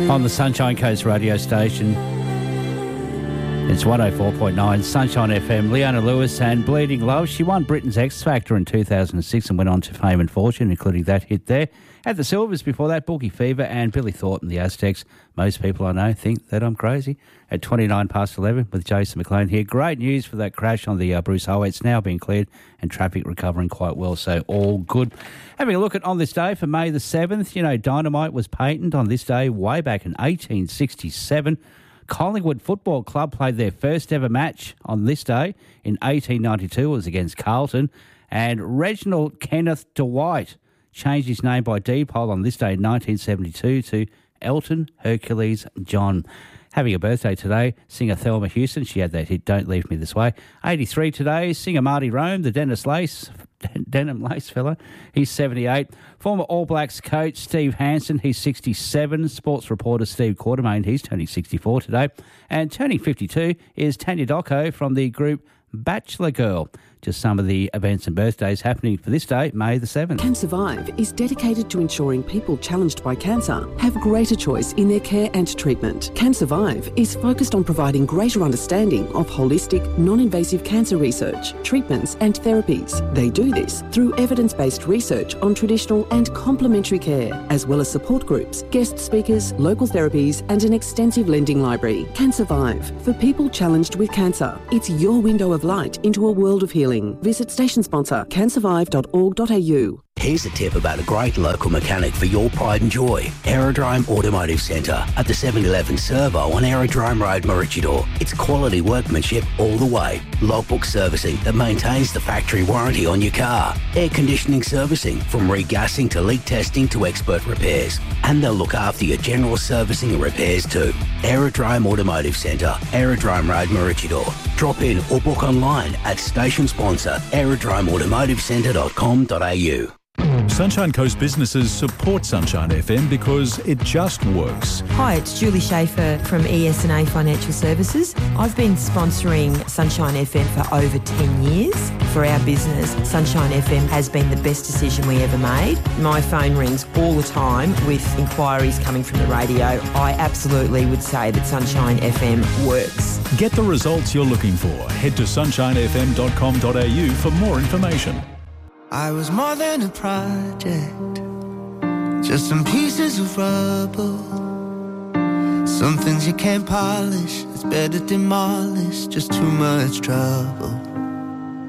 on the Sunshine Coast radio station. It's 104.9 Sunshine FM. Leona Lewis and Bleeding Love. She won Britain's X Factor in 2006 and went on to fame and fortune, including that hit there. At the Silvers before that, Boogie Fever and Billy Thornton, the Aztecs. Most people I know think that I'm crazy. At 29 past 11 with Jason McLean here. Great news for that crash on the Bruce Highway. It's now been cleared and traffic recovering quite well, so all good. Having a look at on this day for May the 7th, you know, dynamite was patented on this day way back in 1867. Collingwood Football Club played their first ever match on this day in 1892. It was against Carlton. And Reginald Kenneth Dwight changed his name by deed poll on this day in 1972 to Elton Hercules John. Having a birthday today, singer Thelma Houston. She had that hit, Don't Leave Me This Way. 83 today, singer Marty Rome, the Denim Lace fella. He's 78. Former All Blacks coach Steve Hansen, he's 67. Sports reporter Steve Quartermain, he's turning 64 today. And turning 52 is Tanya Docco from the group Bachelor Girl. Just some of the events and birthdays happening for this day, May the 7th. CanSurvive is dedicated to ensuring people challenged by cancer have greater choice in their care and treatment. CanSurvive is focused on providing greater understanding of holistic, non-invasive cancer research, treatments and therapies. They do this through evidence-based research on traditional and complementary care, as well as support groups, guest speakers, local therapies and an extensive lending library. CanSurvive, for people challenged with cancer. It's your window of light into a world of healing. Visit station sponsor cansurvive.org.au. Here's a tip about a great local mechanic for your pride and joy. Aerodrome Automotive Centre at the 7-Eleven Servo on Aerodrome Road, Maroochydore. It's quality workmanship all the way. Logbook servicing that maintains the factory warranty on your car. Air conditioning servicing from regassing to leak testing to expert repairs. And they'll look after your general servicing and repairs too. Aerodrome Automotive Centre, Aerodrome Road, Maroochydore. Drop in or book online at station sponsor aerodromeautomotivecentre.com.au. Sunshine Coast businesses support Sunshine FM because it just works. Hi, it's Julie Schaefer from ES&A Financial Services. I've been sponsoring Sunshine FM for over 10 years. For our business, Sunshine FM has been the best decision we ever made. My phone rings all the time with inquiries coming from the radio. I absolutely would say that Sunshine FM works. Get the results you're looking for. Head to sunshinefm.com.au for more information. I was more than a project, just some pieces of rubble. Some things you can't polish, it's better demolished, just too much trouble.